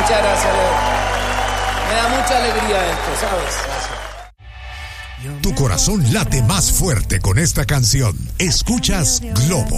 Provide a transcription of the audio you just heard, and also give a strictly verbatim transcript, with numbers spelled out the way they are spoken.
Muchas gracias, Leo. Me da mucha alegría esto, ¿sabes? Tu corazón late más fuerte con esta canción. Escuchas Globo.